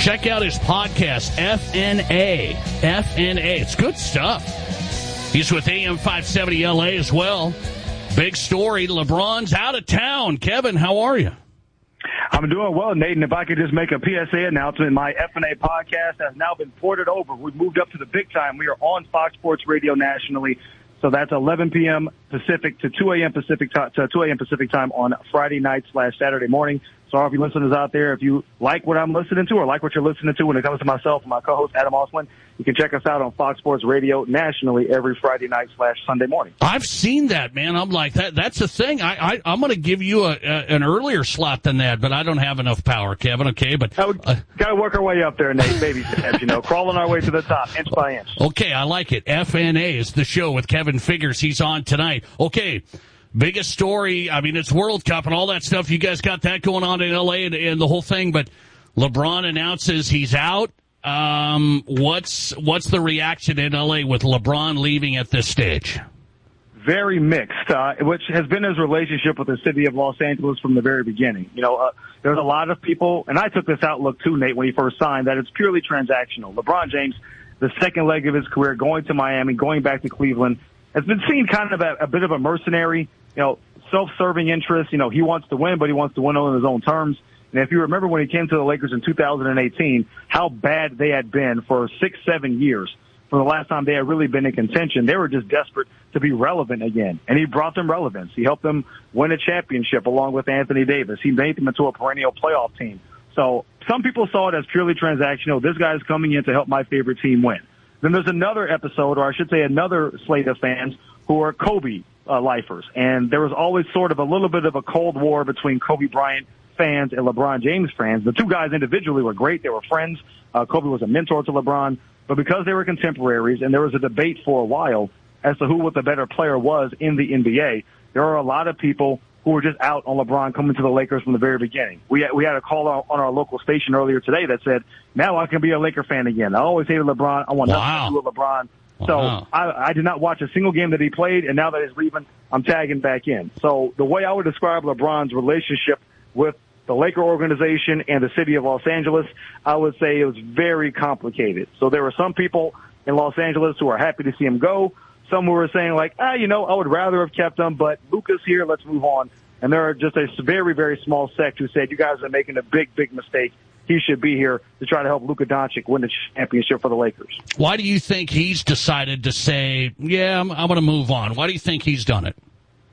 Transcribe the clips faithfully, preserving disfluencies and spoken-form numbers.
Check out his podcast, F N A. F N A. It's good stuff. He's with A M five seventy L A as well. Big story. LeBron's out of town. Kevin, how are you? I'm doing well, Nate, and if I could just make a P S A announcement, my F N A podcast has now been ported over. We've moved up to the big time. We are on Fox Sports Radio nationally, so that's eleven p.m. Pacific to two a.m. Pacific to two a.m. Pacific time on Friday night slash Saturday morning. So all of you listeners out there, if you like what I'm listening to or like what you're listening to when it comes to myself and my co-host Adam Osland, you can check us out on Fox Sports Radio nationally every Friday night slash Sunday morning. I've seen that, man. I'm like, that. That's the thing. I, I, I'm going to give you a, a, an earlier slot than that, but I don't have enough power, Kevin, okay? But uh, got to work our way up there, Nate, baby steps, you know, crawling our way to the top, inch by inch. Okay, I like it. F N A is the show with Kevin Figures. He's on tonight. Okay. Biggest story, I mean, it's World Cup and all that stuff. You guys got that going on in L A and, and the whole thing, but LeBron announces he's out. Um, what's what's the reaction in L A with LeBron leaving at this stage? Very mixed, uh, which has been his relationship with the city of Los Angeles from the very beginning. You know, uh, there's a lot of people, and I took this outlook too, Nate, when he first signed, that it's purely transactional. LeBron James, the second leg of his career, going to Miami, going back to Cleveland, has been seen kind of a, a bit of a mercenary, you know, self-serving interest. You know, he wants to win, but he wants to win on his own terms. And if you remember when he came to the Lakers in two thousand eighteen, how bad they had been for six, seven years from the last time they had really been in contention. They were just desperate to be relevant again. And he brought them relevance. He helped them win a championship along with Anthony Davis. He made them into a perennial playoff team. So some people saw it as purely transactional. This guy's coming in to help my favorite team win. Then there's another episode, or I should say another slate of fans who are Kobe uh, lifers. And there was always sort of a little bit of a cold war between Kobe Bryant fans and LeBron James fans. The two guys individually were great. They were friends. Uh, Kobe was a mentor to LeBron. But because they were contemporaries and there was a debate for a while as to who what the better player was in the N B A, there are a lot of people who were just out on LeBron coming to the Lakers from the very beginning. We had, we had a call on our local station earlier today that said, now I can be a Laker fan again. I always hated LeBron. I want wow. nothing to do with LeBron. So wow. I, I did not watch a single game that he played, and now that he's leaving, I'm tagging back in. So the way I would describe LeBron's relationship with the Laker organization and the city of Los Angeles, I would say it was very complicated. So there were some people in Los Angeles who are happy to see him go. Some who were saying like, ah, you know, I would rather have kept him, but Luka's here, let's move on. And there are just a very, very small sect who said, you guys are making a big, big mistake. He should be here to try to help Luka Doncic win the championship for the Lakers. Why do you think he's decided to say, yeah, I'm, I'm going to move on? Why do you think he's done it?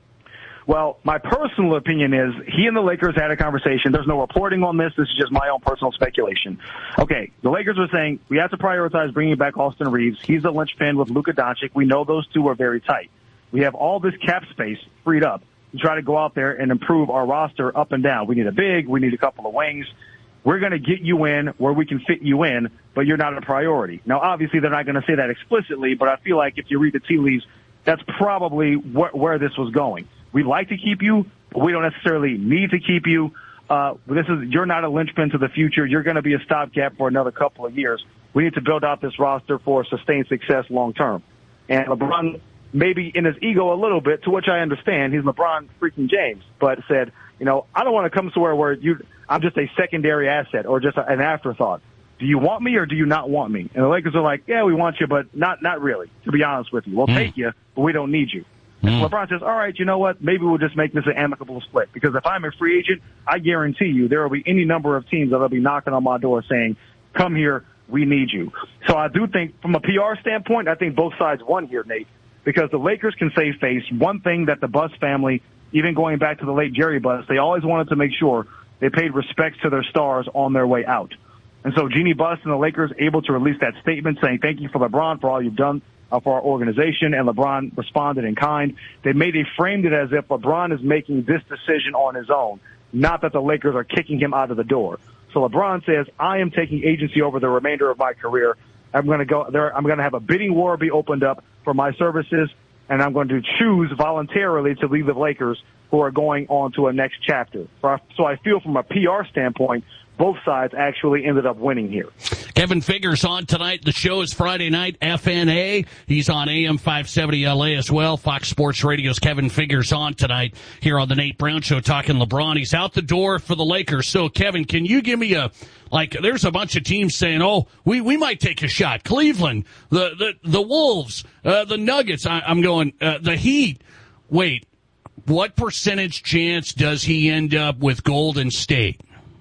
Well, my personal opinion is he and the Lakers had a conversation. There's no reporting on this. This is just my own personal speculation. Okay, the Lakers are saying we have to prioritize bringing back Austin Reeves. He's a linchpin with Luka Doncic. We know those two are very tight. We have all this cap space freed up to try to go out there and improve our roster up and down. We need a big. We need a couple of wings. We're going to get you in where we can fit you in, but you're not a priority. Now, obviously, they're not going to say that explicitly, but I feel like if you read the tea leaves, that's probably wh- where this was going. We'd like to keep you, but we don't necessarily need to keep you. Uh, this is you're not a linchpin to the future. You're going to be a stopgap for another couple of years. We need to build out this roster for sustained success long term. And LeBron, maybe in his ego a little bit, to which I understand, he's LeBron freaking James, but said, you know, I don't want to come somewhere where you, I'm just a secondary asset or just an afterthought. Do you want me or do you not want me? And the Lakers are like, yeah, we want you, but not not really, to be honest with you. We'll mm. take you, but we don't need you. Mm. And LeBron says, all right, you know what? Maybe we'll just make this an amicable split. Because if I'm a free agent, I guarantee you there will be any number of teams that will be knocking on my door saying, come here, we need you. So I do think from a P R standpoint, I think both sides won here, Nate, because the Lakers can save face. One thing that the Buss family, even going back to the late Jerry Buss, they always wanted to make sure they paid respects to their stars on their way out. And so Jeannie Buss and the Lakers able to release that statement saying, thank you for LeBron for all you've done uh, for our organization, and LeBron responded in kind. They made they framed it as if LeBron is making this decision on his own, not that the Lakers are kicking him out of the door. So LeBron says, I am taking agency over the remainder of my career. I'm going to go there. I'm going to have a bidding war be opened up for my services, and I'm going to choose voluntarily to leave the Lakers, who are going on to a next chapter. So I feel from a P R standpoint, both sides actually ended up winning here. Kevin Figures on tonight. The show is Friday night, F N A. He's on A M five seventy L A as well. Fox Sports Radio's Kevin Figures on tonight here on the Nate Brown Show talking LeBron. He's out the door for the Lakers. So, Kevin, can you give me a, like, there's a bunch of teams saying, oh, we, we might take a shot. Cleveland, the, the, the Wolves, uh, the Nuggets. I, I'm going, uh, the Heat. Wait, what percentage chance does he end up with Golden State?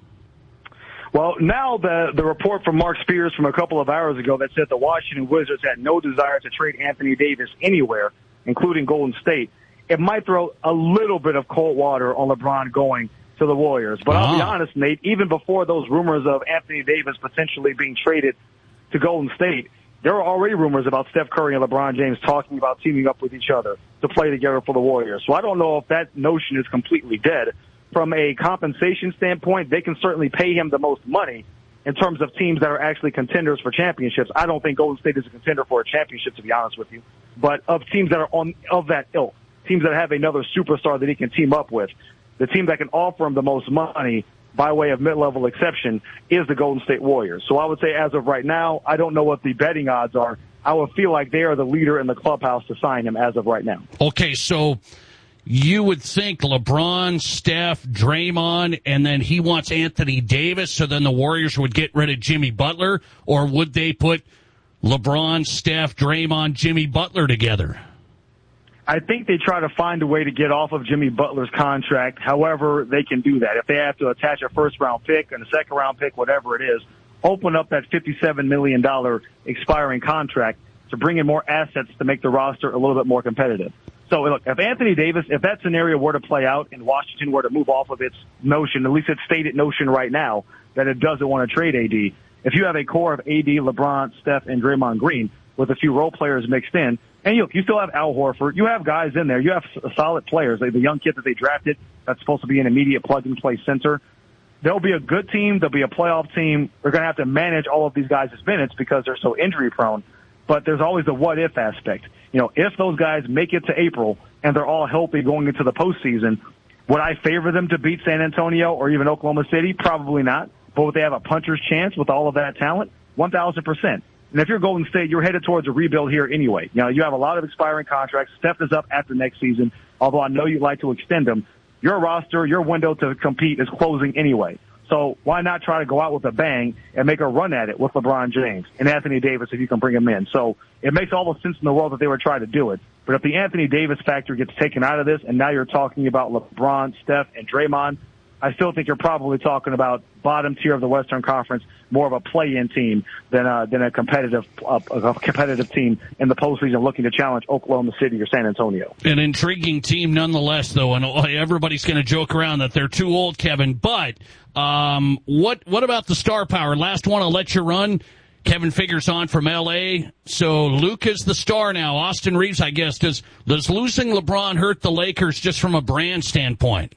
Well, now the the report from Mark Spears from a couple of hours ago that said the Washington Wizards had no desire to trade Anthony Davis anywhere, including Golden State, it might throw a little bit of cold water on LeBron going to the Warriors. But I'll be honest, Nate, even before those rumors of Anthony Davis potentially being traded to Golden State, there were already rumors about Steph Curry and LeBron James talking about teaming up with each other to play together for the Warriors. So I don't know if that notion is completely dead. From a compensation standpoint, they can certainly pay him the most money in terms of teams that are actually contenders for championships. I don't think Golden State is a contender for a championship, to be honest with you. But of teams that are on of that ilk, teams that have another superstar that he can team up with, the team that can offer him the most money by way of mid-level exception is the Golden State Warriors. So I would say as of right now, I don't know what the betting odds are. I would feel like they are the leader in the clubhouse to sign him as of right now. Okay, so you would think LeBron, Steph, Draymond, and then he wants Anthony Davis, so then the Warriors would get rid of Jimmy Butler, or would they put LeBron, Steph, Draymond, Jimmy Butler together? I think they try to find a way to get off of Jimmy Butler's contract. However, they can do that. If they have to attach a first-round pick and a second-round pick, whatever it is, open up that fifty-seven million dollars expiring contract to bring in more assets to make the roster a little bit more competitive. So, look, if Anthony Davis, if that scenario were to play out and Washington were to move off of its notion, at least its stated notion right now, that it doesn't want to trade A D, if you have a core of A D, LeBron, Steph, and Draymond Green with a few role players mixed in, and you, you still have Al Horford, you have guys in there, you have solid players, like the young kid that they drafted that's supposed to be an immediate plug-and-play center. There'll be a good team, there'll be a playoff team. They're going to have to manage all of these guys' minutes because they're so injury-prone. But there's always the what-if aspect. You know, if those guys make it to April and they're all healthy going into the postseason, would I favor them to beat San Antonio or even Oklahoma City? Probably not. But would they have a puncher's chance with all of that talent? one thousand percent. And if you're Golden State, you're headed towards a rebuild here anyway. You know, you have a lot of expiring contracts. Steph is up after next season, although I know you'd like to extend them. Your roster, your window to compete is closing anyway. So why not try to go out with a bang and make a run at it with LeBron James and Anthony Davis if you can bring him in? So it makes all the sense in the world that they were trying to do it. But if the Anthony Davis factor gets taken out of this and now you're talking about LeBron, Steph, and Draymond, I still think you're probably talking about bottom tier of the Western Conference, more of a play-in team than a, than a competitive uh, a competitive team in the postseason looking to challenge Oklahoma City or San Antonio. An intriguing team nonetheless, though, and everybody's going to joke around that they're too old, Kevin. But um, what what about the star power? Last one, I'll let you run. Kevin Figures on from L A. So Luke is the star now. Austin Reeves, I guess. Does does losing LeBron hurt the Lakers just from a brand standpoint?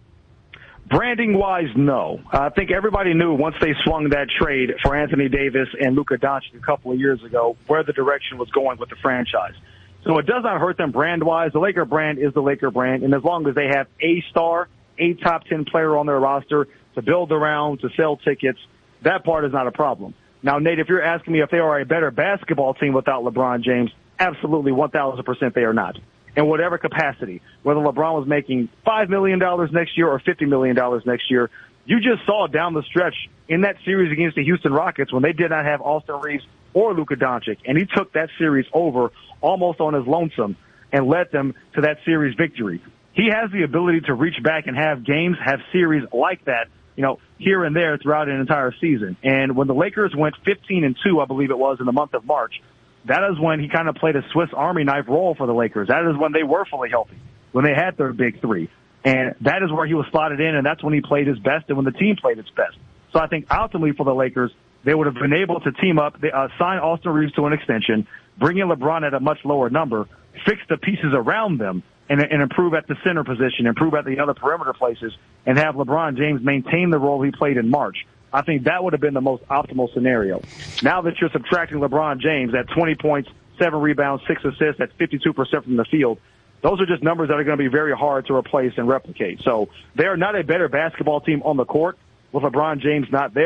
Branding-wise, no. I think everybody knew once they swung that trade for Anthony Davis and Luka Doncic a couple of years ago where the direction was going with the franchise. So it does not hurt them brand-wise. The Laker brand is the Laker brand, and as long as they have a star, a top ten player on their roster to build around, to sell tickets, that part is not a problem. Now, Nate, if you're asking me if they are a better basketball team without LeBron James, absolutely one thousand percent they are not. In whatever capacity, whether LeBron was making five million dollars next year or fifty million dollars next year, you just saw down the stretch in that series against the Houston Rockets when they did not have Austin Reeves or Luka Doncic, and he took that series over almost on his lonesome and led them to that series victory. He has the ability to reach back and have games, have series like that, you know, here and there throughout an entire season. And when the Lakers went fifteen and two, I believe it was, in the month of March, that is when he kind of played a Swiss Army knife role for the Lakers. That is when they were fully healthy, when they had their big three. And that is where he was slotted in, and that's when he played his best and when the team played its best. So I think ultimately for the Lakers, they would have been able to team up, uh, sign Austin Reeves to an extension, bring in LeBron at a much lower number, fix the pieces around them, and, and improve at the center position, improve at the other perimeter places, and have LeBron James maintain the role he played in March. I think that would have been the most optimal scenario. Now that you're subtracting LeBron James at twenty points, seven rebounds, six assists, at fifty-two percent from the field, those are just numbers that are going to be very hard to replace and replicate. So they are not a better basketball team on the court with LeBron James not there.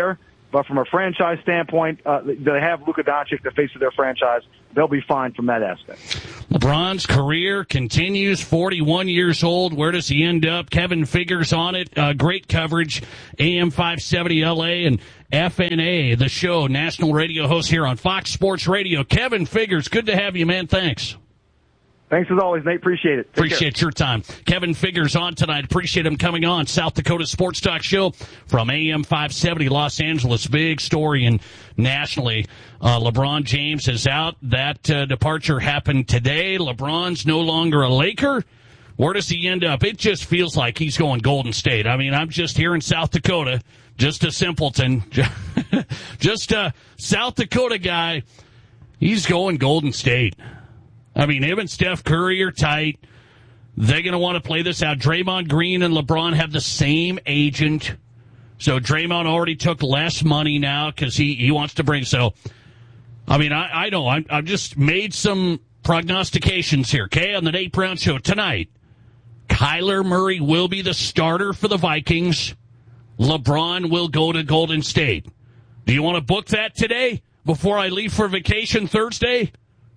But from a franchise standpoint, uh, they have Luka Doncic, the face of their franchise. They'll be fine from that aspect. LeBron's career continues, forty-one years old. Where does he end up? Kevin Figures on it. Uh, great coverage. A M five seventy L A and F N A, the show, national radio host here on Fox Sports Radio. Kevin Figures, good to have you, man. Thanks. Thanks as always, Nate. Appreciate it. Take Appreciate care. your time. Kevin Figures on tonight. Appreciate him coming on. South Dakota Sports Talk Show from A M five seventy Los Angeles. Big story and nationally. Uh, LeBron James is out. That uh, departure happened today. LeBron's no longer a Laker. Where does he end up? It just feels like he's going Golden State. I mean, I'm just here in South Dakota, just a simpleton, just a South Dakota guy. He's going Golden State. I mean, him and Steph Curry are tight. They're going to want to play this out. Draymond Green and LeBron have the same agent. So Draymond already took less money now because he, he wants to bring. So, I mean, I, I know. I, I've just made some prognostications here, okay, on the Nate Brown Show tonight. Kyler Murray will be the starter for the Vikings. LeBron will go to Golden State. Do you want to book that today before I leave for vacation Thursday?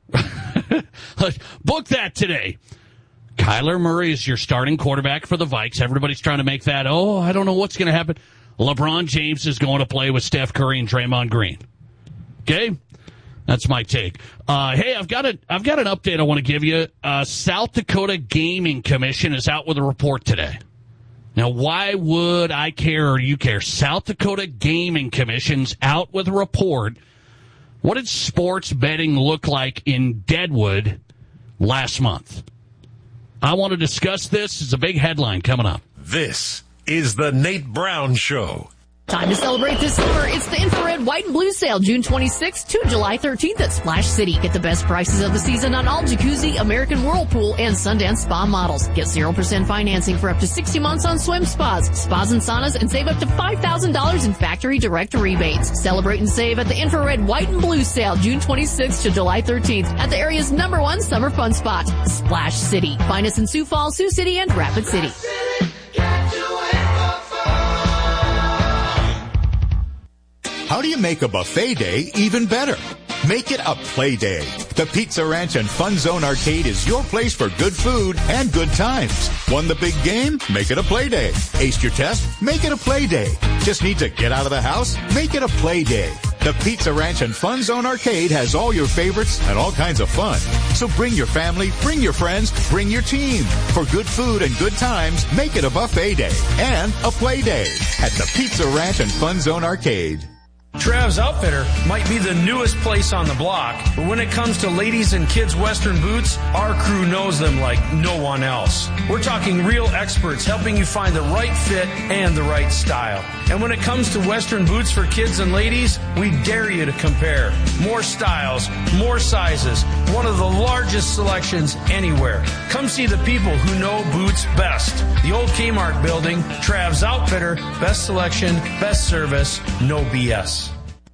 Book that today. Kyler Murray is your starting quarterback for the Vikes. Everybody's trying to make that, oh, I don't know what's going to happen. LeBron James is going to play with Steph Curry and Draymond Green. Okay? That's my take. Uh, hey, I've got a, I've got an update I want to give you. Uh, South Dakota Gaming Commission is out with a report today. Now, why would I care or you care? South Dakota Gaming Commission's out with a report. What did sports betting look like in Deadwood last month? I want to discuss this. It's a big headline coming up. This is the Nate Brown Show. Time to celebrate this summer. It's the Infrared White and Blue Sale, June twenty-sixth to July thirteenth at Splash City. Get the best prices of the season on all Jacuzzi, American Whirlpool, and Sundance Spa models. Get zero percent financing for up to sixty months on swim spas, spas and saunas, and save up to five thousand dollars in factory direct rebates. Celebrate and save at the Infrared White and Blue Sale, June twenty-sixth to July thirteenth at the area's number one summer fun spot, Splash City. Find us in Sioux Falls, Sioux City, and Rapid City. How do you make a buffet day even better? Make it a play day. The Pizza Ranch and Fun Zone Arcade is your place for good food and good times. Won the big game? Make it a play day. Aced your test? Make it a play day. Just need to get out of the house? Make it a play day. The Pizza Ranch and Fun Zone Arcade has all your favorites and all kinds of fun. So bring your family, bring your friends, bring your team. For good food and good times, make it a buffet day and a play day at the Pizza Ranch and Fun Zone Arcade. Trav's Outfitter might be the newest place on the block, but when it comes to ladies and kids' Western boots, our crew knows them like no one else. We're talking real experts helping you find the right fit and the right style. And when it comes to Western boots for kids and ladies, we dare you to compare. More styles, more sizes, one of the largest selections anywhere. Come see the people who know boots best. The old Kmart building, Trav's Outfitter, best selection, best service, no B S.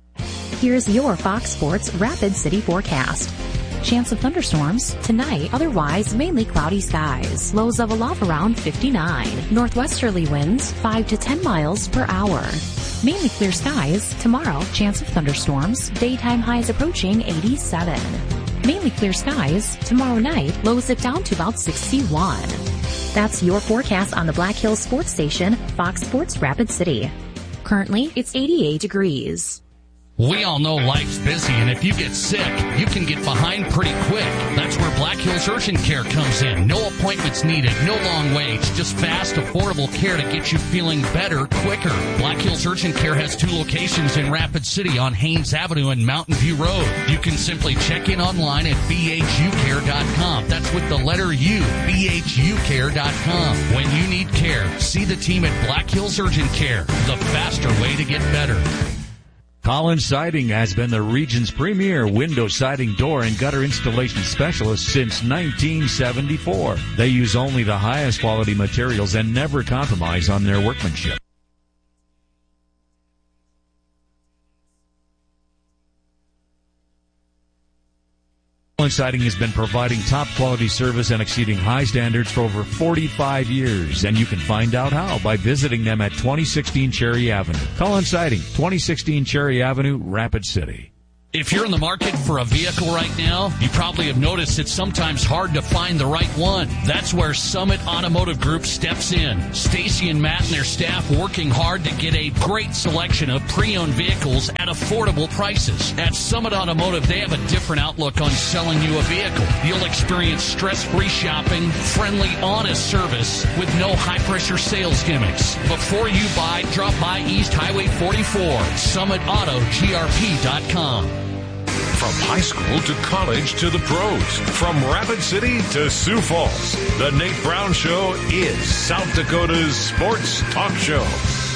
Here's your Fox Sports Rapid City forecast. Chance of thunderstorms tonight, otherwise mainly cloudy skies. Lows of a lot around fifty-nine. Northwesterly winds five to ten miles per hour. Mainly clear skies tomorrow, chance of thunderstorms. Daytime highs approaching eighty-seven. Mainly clear skies tomorrow night, lows it down to about sixty-one. That's your forecast on the Black Hills Sports Station, Fox Sports Rapid City. Currently, it's eighty-eight degrees. We all know life's busy, and if you get sick, you can get behind pretty quick. That's where Black Hills Urgent Care comes in. No appointments needed, no long waits, just fast, affordable care to get you feeling better quicker. Black Hills Urgent Care has two locations in Rapid City on Haynes Avenue and Mountain View Road. You can simply check in online at B H U care dot com. That's with the letter U, B H U care dot com. When you need care, see the team at Black Hills Urgent Care, the faster way to get better. Collins Siding has been the region's premier window siding, door, and gutter installation specialist since nineteen seventy-four. They use only the highest quality materials and never compromise on their workmanship. Cullen Siding has been providing top quality service and exceeding high standards for over forty-five years, and you can find out how by visiting them at twenty sixteen Cherry Avenue. Cullen Siding, twenty sixteen Cherry Avenue, Rapid City. If you're in the market for a vehicle right now, you probably have noticed it's sometimes hard to find the right one. That's where Summit Automotive Group steps in. Stacy and Matt and their staff working hard to get a great selection of pre-owned vehicles at affordable prices. At Summit Automotive, they have a different outlook on selling you a vehicle. You'll experience stress-free shopping, friendly, honest service with no high-pressure sales gimmicks. Before you buy, drop by East Highway forty-four, summit auto G R P dot com. From high school to college to the pros, from Rapid City to Sioux Falls, the Nate Brown Show is South Dakota's sports talk show.